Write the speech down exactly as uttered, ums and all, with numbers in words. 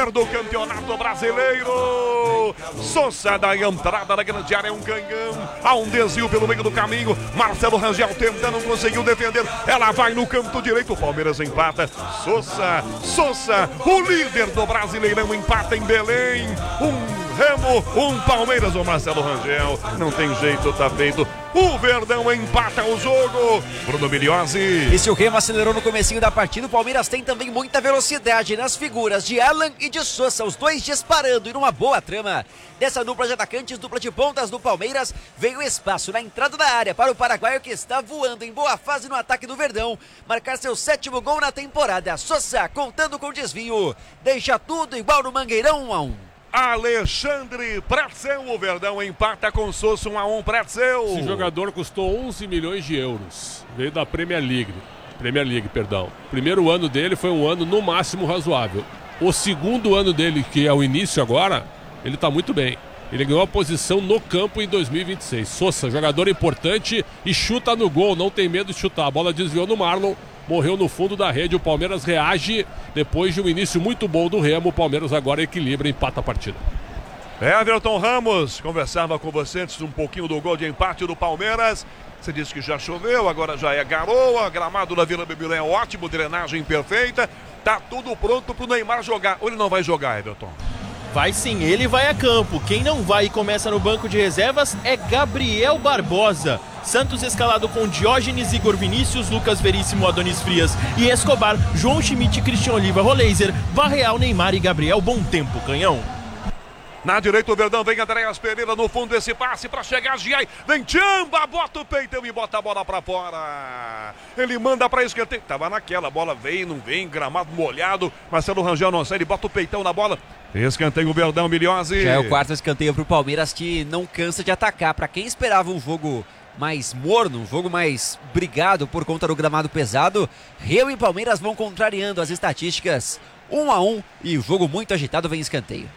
líder do Campeonato Brasileiro. Sosa da entrada da grande área, é um canhão. Há um desvio pelo meio do caminho. Marcelo Rangel tentando, não conseguiu defender. Ela vai no canto direito. O Palmeiras empata. Sosa, Sosa, o líder do Brasileirão, empata em Belém. Um Remo, um Palmeiras, o Marcelo Rangel. Não tem jeito, tá feito. O Verdão empata o jogo. Bruno Miliozzi. E se o Remo acelerou no comecinho da partida, o Palmeiras tem também muita velocidade nas figuras de Alan e de Sosa, os dois disparando e numa boa trama. Dessa dupla de atacantes, dupla de pontas do Palmeiras, veio espaço na entrada da área para o paraguaio, que está voando em boa fase no ataque do Verdão, marcar seu sétimo gol na temporada. Sosa, contando com desvio, deixa tudo igual no Mangueirão, um a um. Alexandre Pretzel, o Verdão empata com Sosa, um a um. Pretzel. Esse jogador custou onze milhões de euros, veio da Premier League, Premier League, perdão. O primeiro ano dele foi um ano no máximo razoável. O segundo ano dele, que é o início agora, ele está muito bem. Ele ganhou a posição no campo em dois mil e vinte e seis. Sosa, jogador importante e chuta no gol, não tem medo de chutar. A bola desviou no Marlon, morreu no fundo da rede. O Palmeiras reage depois de um início muito bom do Remo. O Palmeiras agora equilibra e empata a partida. Everton Ramos conversava com você antes um pouquinho do gol de empate do Palmeiras. Você disse que já choveu, agora já é garoa. Gramado da Vila Belmiro é ótimo, drenagem perfeita. Tá tudo pronto pro Neymar jogar. Ou ele não vai jogar, Everton? Vai sim, ele vai a campo. Quem não vai e começa no banco de reservas é Gabriel Barbosa. Santos escalado com Diógenes, Igor Vinícius, Lucas Veríssimo, Adonis Frias e Escobar, João Schmidt, Cristian Oliva, Roleiser, Varreal, Neymar e Gabriel Bom Tempo, Canhão. Na direita o Verdão, vem Andréas Pereira no fundo, esse passe para chegar, Giai, vem Tchamba, bota o peitão e bota a bola para fora. Ele manda para escanteio, tava naquela, a bola vem, não vem, gramado molhado, Marcelo Rangel não sai, ele bota o peitão na bola. Escanteio o Verdão, Miliozzi. Já é o quarto escanteio pro Palmeiras, que não cansa de atacar. Para quem esperava um jogo mais morno, um jogo mais brigado por conta do gramado pesado, Remo e Palmeiras vão contrariando as estatísticas. Um a um e o jogo muito agitado, vem escanteio.